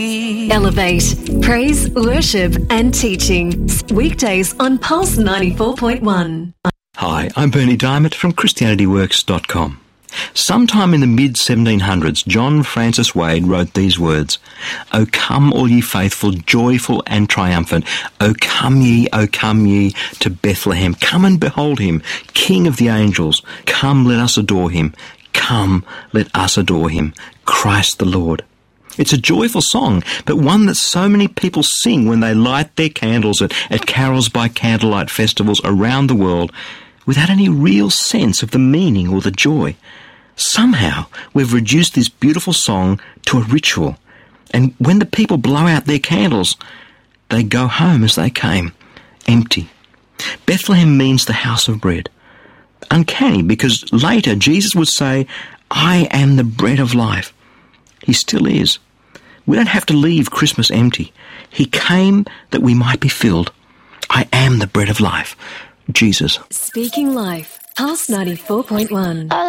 Elevate, praise, worship and teaching. Weekdays on Pulse 94.1. Hi, I'm Bernie Diamond from ChristianityWorks.com. Sometime in the mid-1700s, John Francis Wade wrote these words, "O come, all ye faithful, joyful and triumphant. O come ye to Bethlehem. Come and behold him, King of the angels. Come, let us adore him. Come, let us adore him, Christ the Lord." It's a joyful song, but one that so many people sing when they light their candles at carols by candlelight festivals around the world without any real sense of the meaning or the joy. Somehow, we've reduced this beautiful song to a ritual, and when the people blow out their candles, they go home as they came, empty. Bethlehem means the house of bread. Uncanny, because later Jesus would say, "I am the bread of life." He still is. We don't have to leave Christmas empty. He came that we might be filled. I am the bread of life. Jesus. Speaking Life, Pulse 94.1.